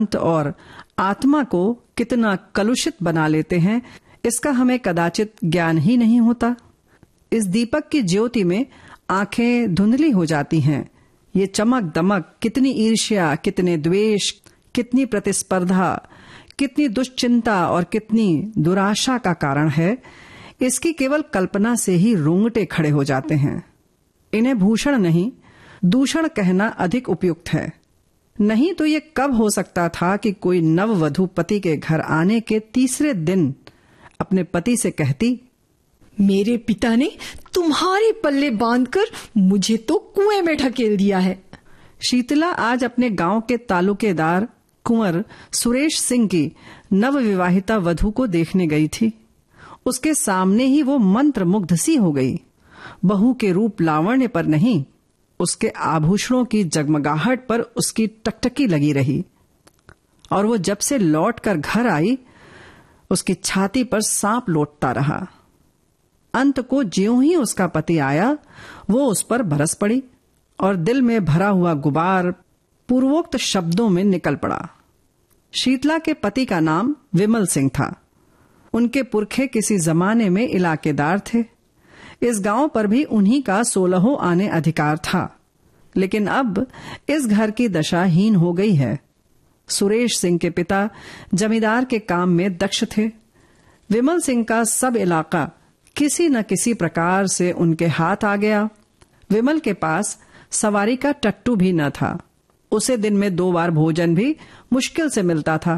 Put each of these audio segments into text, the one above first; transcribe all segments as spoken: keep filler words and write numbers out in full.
और आत्मा को कितना कलुषित बना लेते हैं, इसका हमें कदाचित ज्ञान ही नहीं होता। इस दीपक की ज्योति में आंखें धुंधली हो जाती हैं। ये चमक दमक कितनी ईर्ष्या, कितने द्वेष, कितनी प्रतिस्पर्धा, कितनी दुश्चिंता और कितनी दुराशा का कारण है, इसकी केवल कल्पना से ही रोंगटे खड़े हो जाते हैं। इन्हें भूषण नहीं, दूषण कहना अधिक उपयुक्त है। नहीं तो ये कब हो सकता था कि कोई नववधू पति के घर आने के तीसरे दिन अपने पति से कहती, मेरे पिता ने तुम्हारे पल्ले बांधकर मुझे तो कुएं में ढकेल दिया है। शीतला आज अपने गांव के तालुकेदार कुंवर सुरेश सिंह की नवविवाहिता वधू को देखने गई थी। उसके सामने ही वो मंत्रमुग्ध सी हो गई। बहू के रूप लावण्य पर नहीं, उसके आभूषणों की जगमगाहट पर उसकी टकटकी लगी रही। और वो जब से लौट कर घर आई, उसकी छाती पर सांप लौटता रहा। अंत को ज्यों ही उसका पति आया, वो उस पर बरस पड़ी और दिल में भरा हुआ गुबार पूर्वोक्त शब्दों में निकल पड़ा। शीतला के पति का नाम विमल सिंह था। उनके पुरखे किसी जमाने में इलाकेदार थे। इस गांव पर भी उन्हीं का सोलहों आने अधिकार था। लेकिन अब इस घर की दशा हीन हो गई है। सुरेश सिंह के पिता जमींदार के काम में दक्ष थे। विमल सिंह का सब इलाका किसी न किसी प्रकार से उनके हाथ आ गया। विमल के पास सवारी का टट्टू भी न था। उसे दिन में दो बार भोजन भी मुश्किल से मिलता था।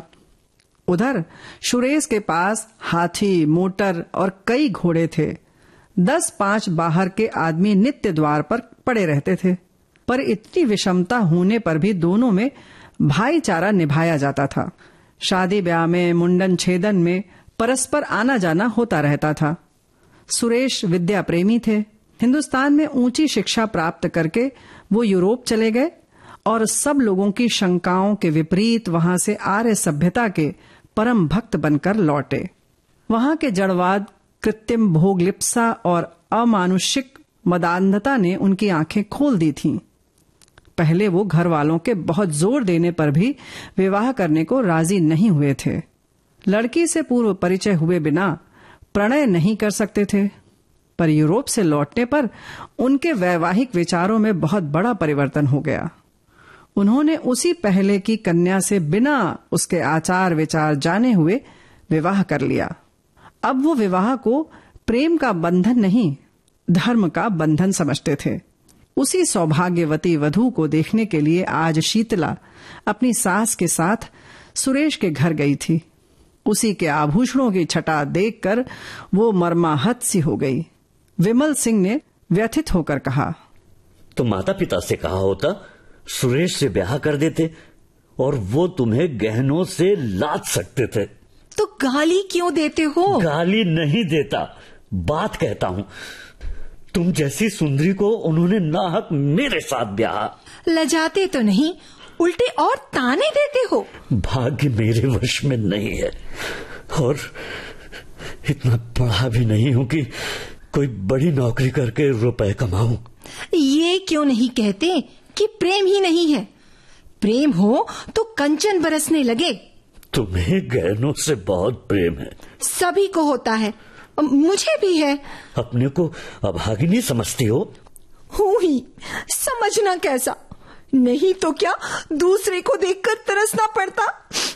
उधर सुरेश के पास हाथी, मोटर और कई घोड़े थे। दस पांच बाहर के आदमी नित्य द्वार पर पड़े रहते थे। पर इतनी विषमता होने पर भी दोनों में भाईचारा निभाया जाता था। शादी ब्याह में, मुंडन छेदन में परस्पर आना जाना होता रहता था। सुरेश विद्या प्रेमी थे। हिंदुस्तान में ऊंची शिक्षा प्राप्त करके वो यूरोप चले गए और सब लोगों की शंकाओं के विपरीत वहां से आर्य सभ्यता के परम भक्त बनकर लौटे। वहां के जड़वाद, कृत्रिम भोगलिप्सा और अमानुषिक मदान्धता ने उनकी आंखें खोल दी थीं। पहले वो घर वालों के बहुत जोर देने पर भी विवाह करने को राजी नहीं हुए थे। लड़की से पूर्व परिचय हुए बिना प्रणय नहीं कर सकते थे। पर यूरोप से लौटने पर उनके वैवाहिक विचारों में बहुत बड़ा परिवर्तन हो गया। उन्होंने उसी पहले की कन्या से बिना उसके आचार विचार जाने हुए विवाह कर लिया। अब वो विवाह को प्रेम का बंधन नहीं, धर्म का बंधन समझते थे। उसी सौभाग्यवती वधू को देखने के लिए आज शीतला अपनी सास के साथ सुरेश के घर गई थी। उसी के आभूषणों की छटा देखकर वो मर्माहत सी हो गई। विमल सिंह ने व्यथित होकर कहा, तो माता पिता से कहा होता सुरेश से ब्याह कर देते और वो तुम्हें गहनों से लाद सकते थे। तो गाली क्यों देते हो? गाली नहीं देता, बात कहता हूँ। तुम जैसी सुंदरी को उन्होंने नाहक मेरे साथ ब्याह। लजाते तो नहीं, उल्टे और ताने देते हो। भाग्य मेरे वश में नहीं है और इतना पढ़ा भी नहीं हूं कि कोई बड़ी नौकरी करके रुपए कमाऊं। ये क्यों नहीं कहते कि प्रेम ही नहीं है? प्रेम हो तो कंचन बरसने लगे। तुम्हें गहनों से बहुत प्रेम है। सभी को होता है, मुझे भी है। अपने को अभागिनी समझती हो? हूँ ही, समझना कैसा? नहीं तो क्या दूसरे को देखकर तरसना पड़ता।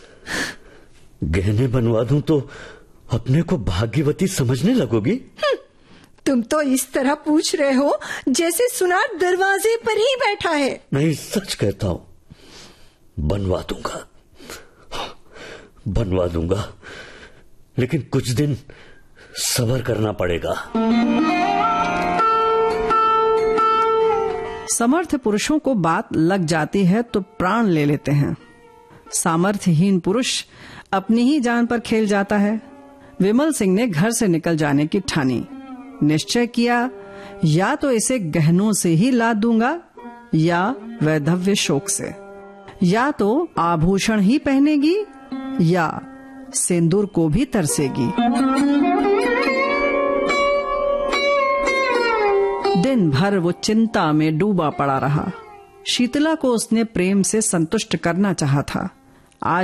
गहने बनवा दूं तो अपने को भाग्यवती समझने लगोगी? तुम तो इस तरह पूछ रहे हो जैसे सुनार दरवाजे पर ही बैठा है। नहीं, सच कहता हूं, बनवा दूंगा, बनवा दूंगा, लेकिन कुछ दिन सब्र करना पड़ेगा। समर्थ पुरुषों को बात लग जाती है तो प्राण ले लेते हैं। सामर्थ्यहीन पुरुष अपनी ही जान पर खेल जाता है। विमल सिंह ने घर से निकल जाने की ठानी। निश्चय किया, या तो इसे गहनों से ही लाद दूंगा या वैधव्य शोक से। या तो आभूषण ही पहनेगी या सिंदूर को भी तरसेगी। दिन भर वो चिंता में डूबा पड़ा रहा। शीतला को उसने प्रेम से संतुष्ट करना चाहा था,